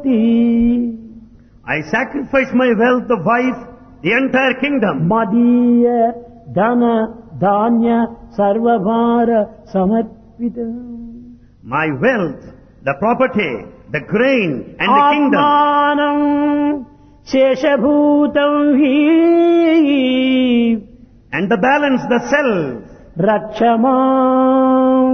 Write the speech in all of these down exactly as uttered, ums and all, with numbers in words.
I sacrifice my wealth, the wife, the entire kingdom. మదీయ ధన ధాన్య సర్వభార సమర్పిత. My wealth, the property, the grain and the kingdom. ఆత్మానం శేషభూతం హి. And the balance, the self. రక్షమాం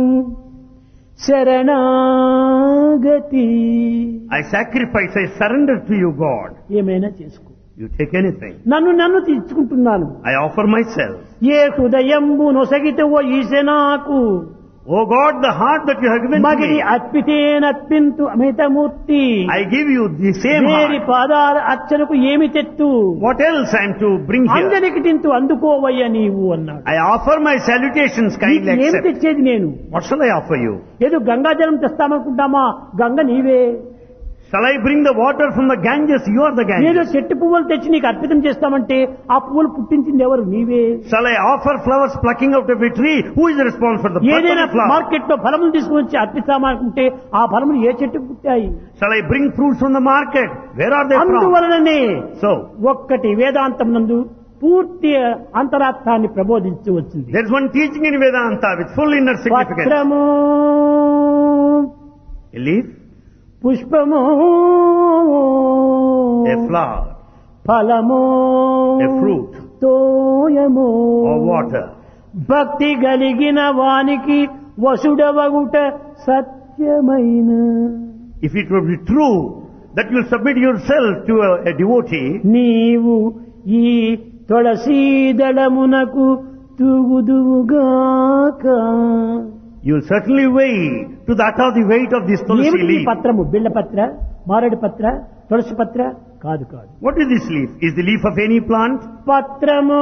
శరణాగతి. I sacrifice, I surrender to you, God. ఏమైనా చేసుకో. You take anything. నన్ను నన్ను తీర్చుకుంటున్నాను. I offer myself. ఏ హృదయంబు నొసగితవో ఈసె నాకు. Oh God, the heart that you have given to మగిడి me, అర్పితేనర్పింతు అమితమూర్తి. I give you the same వేరి heart. పాదాల అర్చనకు ఏమి తెత్తు. What else I am to bring here? అంజలికిటింతు అందుకోవయ్య నీవు అన్నాడు. I offer my salutations, kindly ఏమి accept. తెచ్చేది నేను? What shall I offer you? ఏదో గంగాజలం తెస్తామనుకుంటామా? గంగ నీవే. Shall I bring the water from the Ganges? You are the ఏదో Ganges. చెట్టు పువ్వులు తెచ్చి నీకు అర్పితం చేస్తామంటే ఆ పువ్వులు పుట్టించింది ఎవరు? నీవే. Shall I offer flowers plucking out of a tree? Who is responsible for the birth of ఏదైనా the flower? మార్కెట్ లో ఫలములు తీసుకుని వచ్చి అర్పిస్తామనుకుంటే ఆ ఫలములు ఏ చెట్టుకు పుట్టాయి? Shall I bring fruits from the market? Where are they from? అందువలననే So, ఒక్కటి వేదాంతం నందు పూర్తి అంతరార్థాన్ని ప్రబోధించి వచ్చింది. there is one teaching in Vedanta with full inner significance. పత్రము A leaf, పుష్పము a flower, ఫలము a fruit, తోయము or water. భక్తి కలిగిన వానికి వసుడవగుట సత్యమైన. If it would be true that you will submit yourself to a, a devotee, నీవు ఈ తులసీదళమునకు తూగుదువుగాక. you will certainly weigh to that of the weight of this tulsi ఏమిటి ఈ leaf. పత్రము? బిళ్ళ పత్ర, మారేడు పత్ర, తులసి పత్ర కాదు కాదు. What is this leaf? Is the leaf of any plant? పత్రము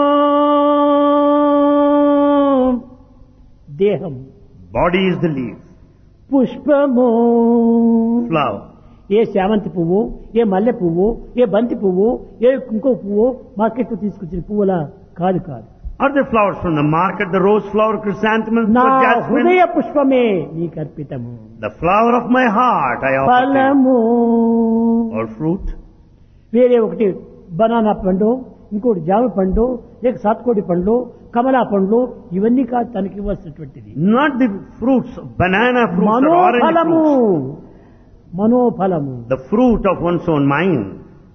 దేహం, Body is the leaf. పుష్పము Flower. ఏ శామంతి పువ్వు, ఏ మల్లె పువ్వు, ఏ బంతి పువ్వు, ఏ ఇంకో పువ్వు మార్కెట్ తీసుకొచ్చిన పువ్వులా కాదు కాదు. Are the flowers from the market, the rose flower, chrysanthemum, నా or jasmine? హృదయ పుష్పమే నీకు అర్పితము. The flower of my heart I offer to you. ఫలము Or fruit. వేరే ఒకటి బనానా పండు, ఇంకోటి జామ పండు, లేక సాత్కోడి పండ్లు, కమలా పండ్లు, ఇవన్నీ కాదు తనకి ఇవ్వాల్సినటువంటిది. Not the fruits, banana fruits or orange మనోఫలము, fruits. మనోఫలము The fruit of one's own mind.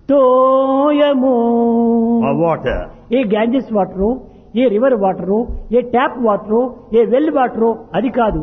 తోయము. Or water. A Ganges water, A river water, A tap water, A well water అది కాదు.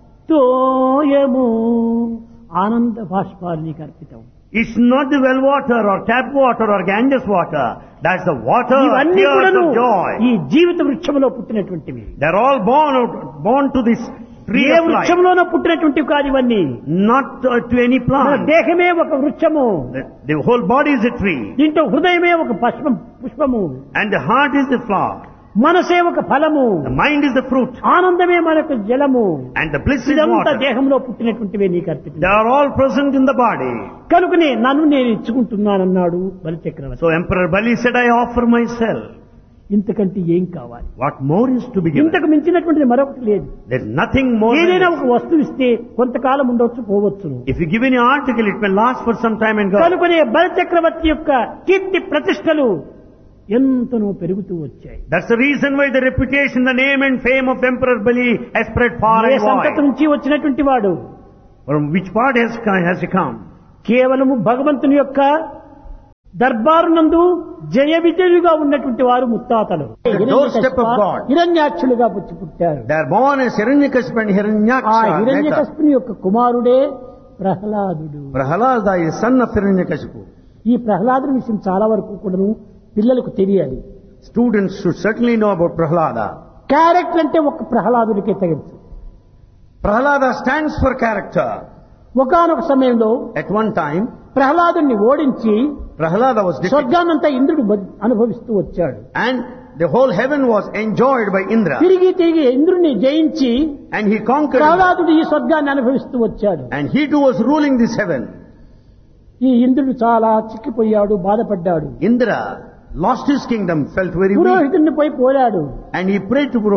తోయము ఆనంద బాష్పాలు నీకు అర్పితం. It's not the well water or tap water or Ganges water. That's the water, ఇవన్నీ tears కూడాను of joy. ఈ జీవిత వృక్షములో పుట్టినటువంటివి. They're all born out, born to this tree A of life. వృక్షంలోనూ పుట్టినటువంటివి కాదు ఇవన్నీ. Not uh, to any మన plant. దేహమే ఒక వృక్షము, The, the whole body is a tree. దీంట్లో హృదయమే ఒక పుష్పం పుష్పము, And the heart is the flower. మనసే ఒక ఫలము, The mind is the fruit. ఆనందమే మనకు జలము. And the bliss is ఇదంతా water. దేహంలో పుట్టినటువంటివే నీకు అర్పితం. They are all present in the body. కనుకనే నన్ను నేను ఇచ్చుకుంటున్నానన్నాడు బలిచక్రవర్తి. So Emperor Bali said, I offer myself. ఇంతకంటే ఏం కావాలి? What more is to be given? ఇంతకు మించినటువంటిది మరొకటి లేదు. There's nothing more. than ఏదైనా this. ఒక వస్తువు ఇస్తే కొంతకాలం ఉండొచ్చు పోవచ్చును. If you give any article, it may last for some time and go. కనుకనే బలిచక్రవర్తి యొక్క కీర్తి ప్రతిష్టలు ఎంతనో పెరుగుతూ వచ్చాయి. That's the reason why the reputation, the name and fame of Emperor Bali has spread far A and సంతతి wide. నుంచి వచ్చినటువంటి వాడు? From which part has, has he come? కేవలము భగవంతుని యొక్క దర్బారు నందు జయ విజయులుగా ఉన్నటువంటి వారు ముత్తాతలు. The doorstep of God. హిరణ్యాక్షులుగా పుచ్చి పుట్టారు. They are born as Hiranyakashipu and ఆ Hiranyaksha. later. హిరణ్యకశిపుని యొక్క కుమారుడే ప్రహ్లాదుడు. Prahalada is son of Hiranyakashipu. ఈ ప్రహ్లాదుని విషయం చాలా వరకు కూడాను పిల్లలకు తెలియాలి. Students should certainly know about Prahalada. Character అంటే ఒక ప్రహ్లాదుడికే తగచ్చు. Prahalada stands for character. ఒకానొక సమయంలో At one time, ప్రహ్లాదుని ఓడించి Prahalada was defeated. స్వర్గాన్నంతా ఇంద్రుడు బ- అనుభవిస్తూ వచ్చాడు. And the whole heaven was enjoyed by Indra. తిరిగి తిరిగి ఇంద్రుడిని జయించి And he conquered. ప్రహ్లాదుడు ఈ స్వర్గాన్ని అనుభవిస్తూ వచ్చాడు. And he too was ruling this heaven. ఈ ఇంద్రుడు చాలా చిక్కిపోయాడు, బాధపడ్డాడు. Indra lost his kingdom, felt very weak. పురోహితుడిని పోయి పోరాడు. And he prayed to Purohit.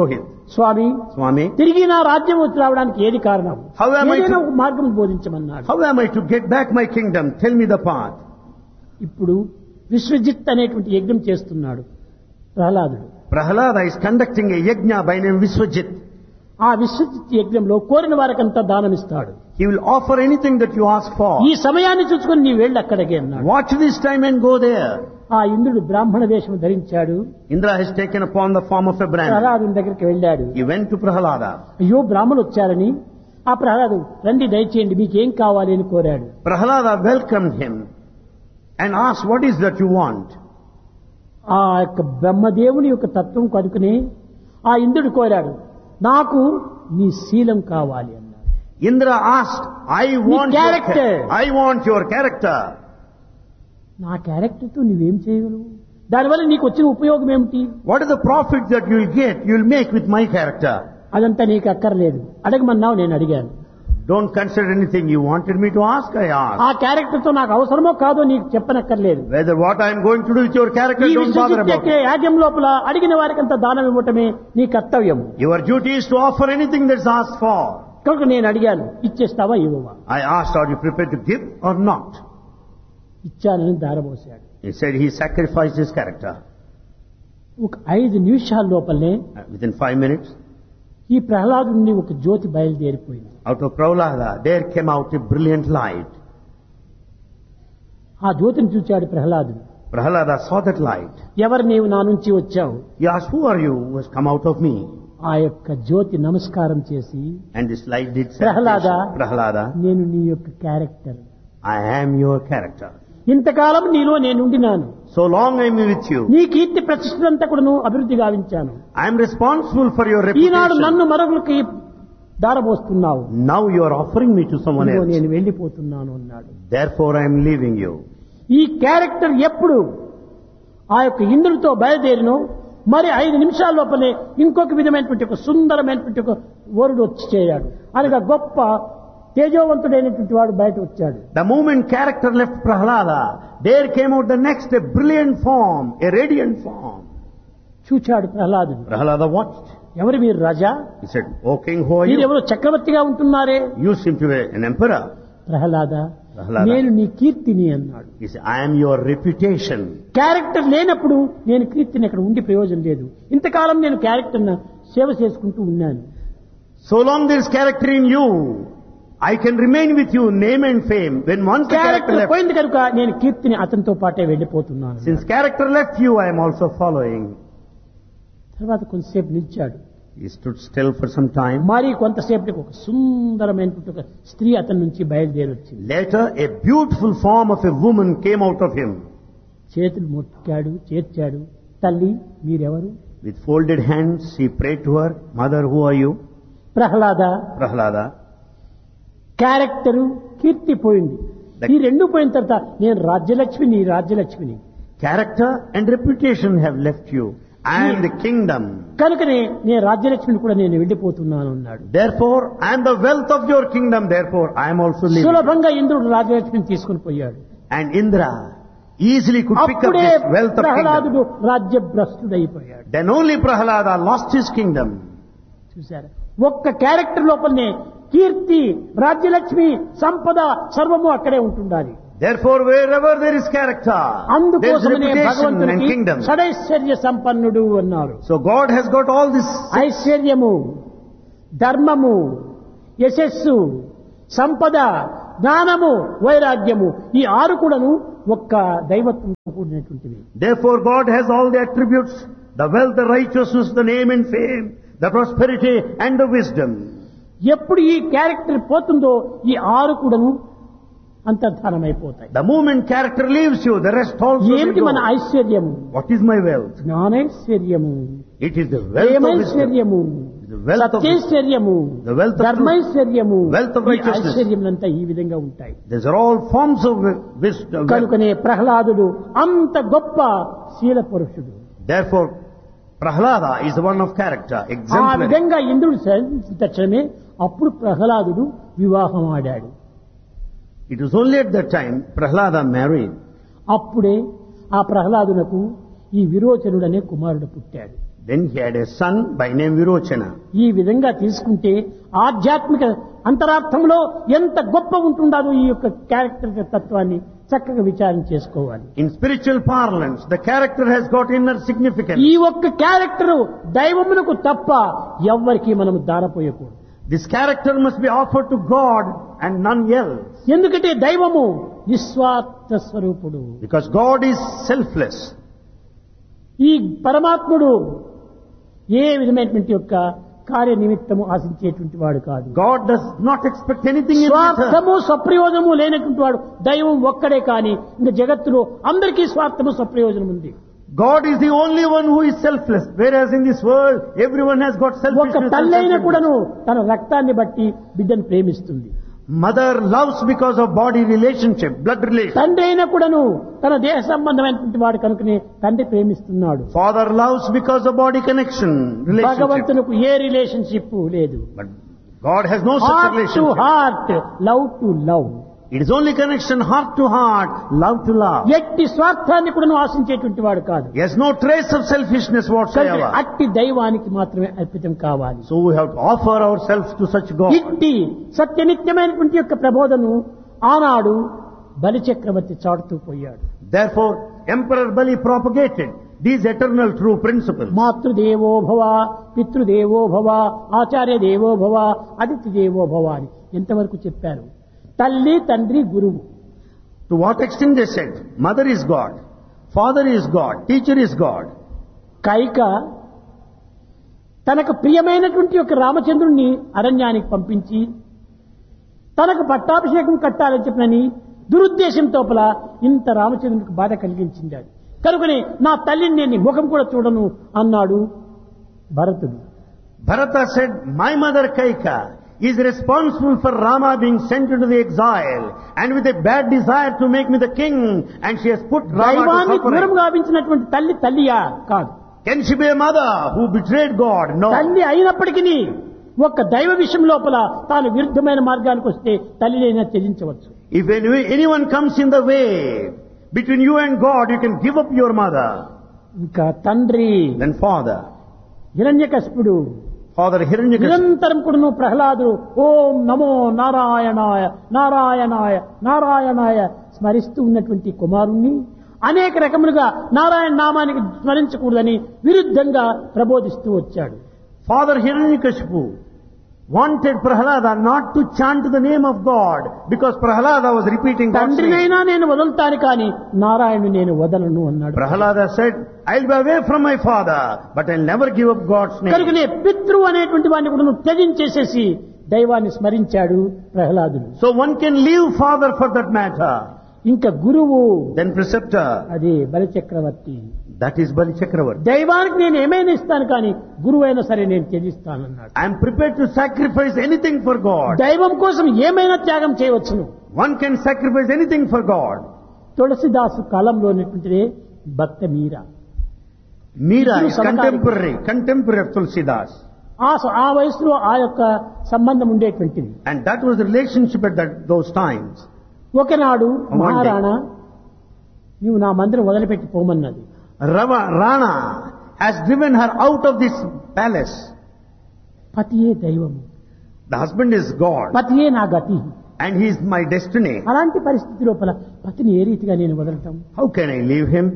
Swamy Swami, తిరిగి నా రాజ్యం వచ్చి రావడానికి ఏది కారణం? How am I ఏదైనా to- ఒక మార్గం బోధించమన్నాడు. how am I to get back my kingdom? Tell me the path. ఇప్పుడు విశ్వజిత్ అనేటువంటి యజ్ఞం చేస్తున్నాడు ప్రహ్లాదుడు. Prahlada is conducting a yajna by name Viswajit. ఆ విశ్వజిత్ యజ్ఞంలో కోరిన వారికంతా దానం ఇస్తాడు. He will offer anything that you ask for. ఈ సమయాన్ని చూసుకొని నీ వెళ్ళి అక్కడికి అన్నాడు. Watch this time and go there. ఆ ఇంద్రుడు బ్రాహ్మణ వేషం ధరించాడు. Indra has taken upon the form of a Brahmin. ప్రహ్లాదుని దగ్గరికి వెళ్ళాడు. He went to Prahlada. అయ్యో బ్రాహ్మణులు వచ్చారని ఆ ప్రహ్లాదు రండి దయచేయండి మీకేం కావాలి అని కోరాడు. Prahlada welcomed him and asked, what is that you want? ఆ యొక్క బ్రహ్మదేవుని యొక్క తత్వం కనుకుని ఆ ఇంద్రుడు కోరాడు, నాకు నీ శీలం కావాలి అన్నాడు. Indra asked, I want your character. cha- I want your character. నా క్యారెక్టర్తో నువ్వేం చేయగలవు? దానివల్ల నీకు వచ్చిన ఉపయోగం ఏమిటి? What is the profit that you will get, you will make with my character? అదంతా నీకు అక్కర్లేదు, అడగమన్నావు నేను అడిగాను. Don't consider anything you wanted me to ask, I asked. ఆ క్యారెక్టర్తో నాకు అవసరమో కాదో నీకు చెప్పనక్కర్లేదు. Whether what I am going to do with your character, ఈ don't bother about Vishwajit it. యాజ్యం లోపల అడిగిన వారికంతా దానం ఇవ్వటమే నీ కర్తవ్యం. Your duty is to offer anything that's asked for. కనుక నేను అడిగాను, ఇచ్చేస్తావా ఇవ్వవా? I asked, are you prepared to give or not? ఇచ్చానని దారబోసాడు. He said he sacrificed his character. ఒక ఐదు నిమిషాల లోపలనే Uh, Within five minutes, ఈ ప్రహ్లాదుని ఒక జ్యోతి బయలుదేరిపోయింది. out of Prahlada, there came out a brilliant light. ఆ జ్యోతిని చూచాడు ప్రహ్లాదుడు. Prahlada saw that light. ఎవరు నీవు నా నుంచి వచ్చావు? He asked, who are you who has come out of me? ఆ యొక్క జ్యోతి నమస్కారం చేసి, And this light did say, Prahlada. Prahlada, నేను నీ యొక్క character, I am your character. ఇంతకాలం నీలో నేను ఉండినాను, So long I am with you. నీ కీర్తి ప్రతిష్టంతా కూడా అభివృద్ధి గావించాను. I am responsible for your ఈనాడు నన్ను reputation. మరొకరికి దారబోస్తున్నావు, Now you are offering me to someone ఇదిగో else. నేను వెళ్ళిపోతున్నాను అన్నాడు. Therefore I am leaving you. ఈ క్యారెక్టర్ ఎప్పుడు ఆ యొక్క ఇంద్రుడితో బయలుదేరినో మరి ఐదు నిమిషాల లోపలే ఇంకొక విధమైనటువంటి ఒక సుందరమైనటువంటి ఒక వరుడు వచ్చి చేయాడు. అనగా గొప్ప తేజోవంతుడైనటువంటి వాడు బయట వచ్చాడు. The moment character left Prahlada, there came out the next a brilliant form, a radiant form. చూచాడు ప్రహ్లాదుడు. Prahlada watched. ఎవరు మీరు రాజా? He said, O king, who are మీరు you? ఎవరు చక్రవర్తిగా ఉంటున్నారే? You seem to be an emperor. Prahlada, Prahlada. నేను నీ కీర్తిని అన్నాడు. He said, I am your reputation. Character లేనప్పుడు నేను కీర్తిని అక్కడ ఉండి ప్రయోజనం లేదు. ఇంతకాలం నేను క్యారెక్టర్ సేవ చేసుకుంటూ ఉన్నాను. So long there is character in you, I can remain with you, name and fame. When once the character character left, పోయింది కనుక నేను కీర్తిని అతనితో పాటే వెళ్ళిపోతున్నాను. since character left you, I am also following. తర్వాత కొంతసేపు నిలిచాడు. He stood still for some time. మరి కొంతసేపటికి ఒక సుందరమైనటువంటి ఒక స్త్రీ అతని నుంచి బయలుదేరి వచ్చింది. Later, a beautiful form of a woman came out of him. చేతులు మొక్కాడు, చేర్చాడు. తల్లి మీరెవరు? With folded hands, he prayed to her, Mother, who are you? Prahlada. Prahlada. Character, కీర్తి పోయింది. ఈ రెండు పోయిన తర్వాత నేను రాజ్యలక్ష్మి, నీ రాజ్యలక్ష్మిని. Character and reputation have left you. I am the kingdom. కనుకనే నేను రాజ్యలక్ష్మిని కూడా నేను వెళ్ళిపోతున్నాను అన్నాడు. Therefore, I am the wealth of your kingdom. Therefore, I am also leaving. సులభంగా ఇంద్రుడు రాజ్యలక్ష్మిని తీసుకుని పోయాడు. And Indra easily could pick up అప్పుడే this wealth of ప్రహ్లాదుడు kingdom. రాజ్యభ్రష్టుడైపోయాడు. Then only Prahlada lost his kingdom. చూశారు, ఒక్క క్యారెక్టర్ లోపలనే కీర్తి, రాజ్యలక్ష్మి, సంపద సర్వము అక్కడే ఉంటుండాలి. Therefore, wherever there is character, there is అందుకోసమనే reputation and భగవంతునికి kingdom. షడైశ్వర్య సంపన్నుడు అన్నారు. So God has got all this. ఐశ్వర్యము, ధర్మము, యశస్సు, సంపద, జ్ఞానము, వైరాగ్యము, ఈ ఆరు కూడాను ఒక్క దైవత్వంతో కూడినటువంటివి. Therefore, God has all the attributes, the wealth, the righteousness, the name and fame, the prosperity and the wisdom. ఎప్పుడు ఈ క్యారెక్టర్ పోతుందో ఈ ఆరు కూడాను అంతర్ధానమైపోతాయి. The moment character leaves you, the rest also will ఏమిటి మన go. ఐశ్వర్యము? What is my wealth? జ్ఞానైశ్వర్యము, It is the wealth of wisdom. ప్రేమైశ్వర్యము, The wealth of wisdom. సత్యైశ్వర్యము, The wealth of ధర్మైశ్వర్యము, wealth of ఈ righteousness. ఐశ్వర్యములంతా ఈ విధంగా ఉంటాయి. These are all forms of wi- wisdom. కనుకనే ప్రహ్లాదుడు అంత గొప్ప శీల పురుషుడు. Therefore, Prahlada is the one of character, ఆ exemplary. విధంగా ఇంద్రుడు శాసించిన తక్షణమే అప్పుడు ప్రహ్లాదుడు వివాహం ఆడాడు. It was only at that time Prahlada married. అప్పుడే ఆ ప్రహ్లాదునకు ఈ విరోచనుడనే కుమారుడు పుట్టాడు. Then he had a son by name Virochana. ఈ విధంగా తీసుకుంటే ఆధ్యాత్మిక అంతరార్థంలో ఎంత గొప్ప ఉంటుందో ఈ యొక్క క్యారెక్టర్ తత్వాన్ని చక్కగా విచారణ చేసుకోవాలి. In spiritual parlance, the character has got inner significance. ఈ ఒక్క క్యారెక్టర్ దైవమునకు తప్ప ఎవ్వరికి మనం దారపోయకూడదు. This character must be offered to God and none else. ఎందుకంటే దైవము నిస్వార్థ స్వరూపుడు. Because God is selfless. ఈ పరమాత్ముడు ఏ విధమైనటువంటి యొక్క కార్య నిమిత్తము ఆశించేటువంటి వాడు కాదు. God does not expect anything in return. స్వార్థము స్వప్రయోజనము లేనటువంటి వాడు దైవం ఒక్కడే కాని ఇంకా జగత్తులో అందరికీ స్వార్థము స్వప్రయోజనం ఉంది. God is the only one who is selfless, whereas in this world everyone has got ఒక selfishness. తల్లైన కూడాను తన రక్తాన్ని బట్టి బిడ్డను ప్రేమిస్తుంది. Mother loves because of body relationship, blood relation. తండ్రి అయినా కూడాను తన దేహ సంబంధమైనటువంటి వాడు కనుకనే తండ్రి ప్రేమిస్తున్నాడు. Father loves because of body connection, relationship. భగవంతునికి ఏ రిలేషన్షిప్ లేదు. But God has no such heart to relationship. Heart, love to love. It is only connection heart to heart, love to love. ఎట్టి స్వార్థాన్ని కూడా ఆశించేటువంటి వాడు కాదు. He has no trace of selfishness కనుక whatsoever. అట్టి దైవానికి మాత్రమే అర్పితం కావాలి. So we have to offer ourselves to such God. ఇట్టి సత్యనిత్యమైనటువంటి యొక్క ప్రబోధను ఆనాడు బలిచక్రవర్తి చాటుతూ పోయాడు. Therefore, Emperor Bali propagated these eternal true principles. మాతృదేవో భవ, పితృదేవో భవ, ఆచార్య దేవో భవ, అతిథి దేవో భవ అని ఎంతవరకు చెప్పారు. తల్లి తండ్రి గురువు. To what extent they said, mother is God, father is God, teacher is God. Kaika తనకు ప్రియమైనటువంటి ఒక రామచంద్రుణ్ణి అరణ్యానికి పంపించి తనకు పట్టాభిషేకం కట్టాలని చెప్పినని దురుద్దేశంతో ఇంత రామచంద్రునికి బాధ కలిగించింది. కనుకనే నా తల్లిని నేను ముఖం కూడా చూడను అన్నాడు భరతుడు. Bharata said, my mother Kaika is responsible for Rama being sent into the exile and with a bad desire to make me the king, and she has put Rama to దైవాన్ని దూరం suffering. గావించినటువంటి తల్లి తల్లియా కాదు. Can she be a mother who betrayed God? No. తల్లి అయినప్పటికీ ఒక్క దైవ విషయం లోపల తాను విరుద్ధమైన మార్గానికి వస్తే తల్లినైనా త్యజించవచ్చు. If any- anyone comes in the way between you and God, you can give up your mother. ఇంకా తండ్రి Then father. హిరణ్యకశిపుడు Father Hiranyakashipu. నిరంతరం కూడా ప్రహ్లాదుడు ఓం నమో నారాయణాయ నారాయణాయ నారాయణాయ స్మరిస్తూ ఉన్నటువంటి కుమారుణ్ణి అనేక రకములుగా నారాయణ నామానికి స్మరించకూడదని విరుద్ధంగా ప్రబోధిస్తూ వచ్చాడు. Father Hiranyakashipu wanted Prahlada not to chant the name of God because Prahlada was repeating God's name. తండ్రినైనా నేను వదులుతాను కానీ నారాయణుని నేను వదలను అన్నాడు. Prahlada said, I'll be away from my father, but I'll never give up God's name. కనుకనే పితృ అనేటువంటి వాడిని కూడా నువ్వు త్యజించేసేసి దైవాన్ని స్మరించాడు ప్రహ్లాదుడు. So one can leave father for that matter. ఇంకా గురువు Then preceptor, అది బలిచక్రవర్తి. that is Bali Chakravarti. దైవానికి నేను ఏమైనా ఇస్తాను కానీ గురువు అయినా సరే నేను త్యజిస్తానన్నాడు. I am prepared to sacrifice anything for God. దైవం కోసం ఏమైనా త్యాగం చేయవచ్చును. One can sacrifice anything for God. తులసిదాసు కాలంలో ఉన్నటువంటిదే భక్త మీరా. Meera Idru is samakaali. contemporary, contemporary of Tulsidas. ఆ స- ఆ వయసులో ఆ యొక్క సంబంధం ఉండేటువంటిది. And that was the relationship at that, those times. ఒకనాడు One day. మహారాణా నీవు నా మందిరం వదిలిపెట్టి పోమన్నది. Rava, Rana has driven her out of this palace. పతియే దైవము, The husband is God పతియే నా గతి. and he is my destiny. అలాంటి పరిస్థితి లోపల పతిని ఏ రీతిగా నేను వదలటం? How can I leave him?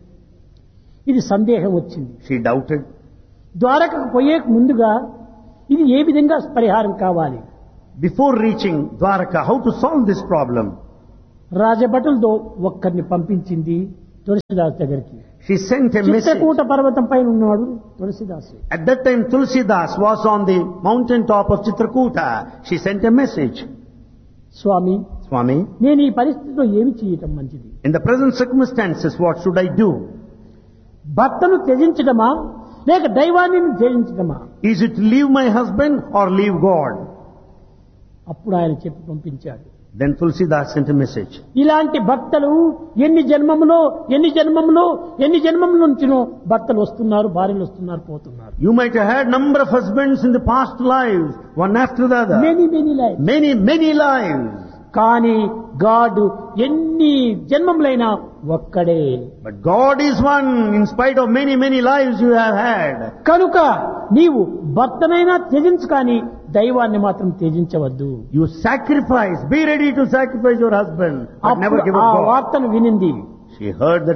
ఇది సందేహం వచ్చింది. She doubted. ద్వారకకు పోయే ముందుగా ఇది ఏ విధంగా పరిహారం కావాలి? Before reaching Dwaraka, how to solve this problem? రాజభటులతో ఒక్కరిని పంపించింది తులసిదాస్ దగ్గరికి. She sent a message. Chitrakoot పర్వతం పైన ఉన్నాడు తులసిదాసు. At that time, Tulsidas was on the mountain top of Chitrakuta. She sent a message. Swamy, Swami, నేను ఈ పరిస్థితిలో ఏమి చేయటం మంచిది? in the present circumstances, what should I do? భర్తను త్యజించడమా లేక దైవాన్ని త్యజించడమా? Is it leave my husband or leave God? అప్పుడు ఆయన చెప్పి పంపించాడు. Then Tulsidas sent a message. ఇలాంటి భర్తలు ఎన్ని జన్మములో ఎన్ని జన్మములో ఎన్ని జన్మముల నుంచినో భర్తలు వస్తున్నారు, భార్యలు వస్తున్నారు, పోతున్నారు. You might have had number of husbands in the past lives, one after the other. Many many life. Many, many lives. కానీ గాడ్ ఎన్ని జన్మములైనా ఒక్కడే. But God is one in spite of many, many lives you have had. కనుక నీవు భర్తనైనా త్యజించు కానీ దైవాన్ని మాత్రం త్యజించవద్దు. You sacrifice, be ready to sacrifice your husband, but never అప్పుడు give up ఆ God. వార్తను వినింది. She heard the